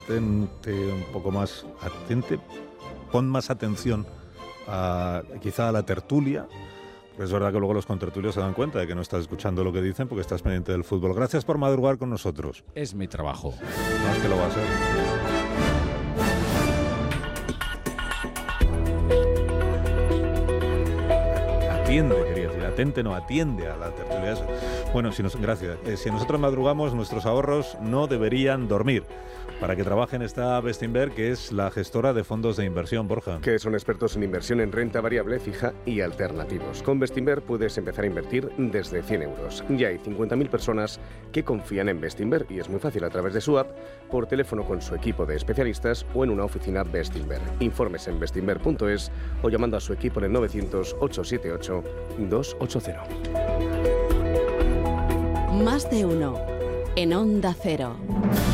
un poco más atente, pon más atención quizá a la tertulia. Porque es verdad que luego los contertulios se dan cuenta de que no estás escuchando lo que dicen porque estás pendiente del fútbol. Gracias por madrugar con nosotros. Es mi trabajo. No es que lo va a ser. Atiende, quería decir, atente, no, atiende a la tertulia. Bueno, gracias. Si nosotros madrugamos, nuestros ahorros no deberían dormir. Para que trabajen está Bestinver, que es la gestora de fondos de inversión, Borja. Que son expertos en inversión en renta variable, fija y alternativos. Con Bestinver puedes empezar a invertir desde 100 euros. Ya hay 50.000 personas que confían en Bestinver y es muy fácil a través de su app, por teléfono con su equipo de especialistas o en una oficina Bestinver. Informes en bestinver.es o llamando a su equipo en el 900-878-280. Más de uno en Onda Cero.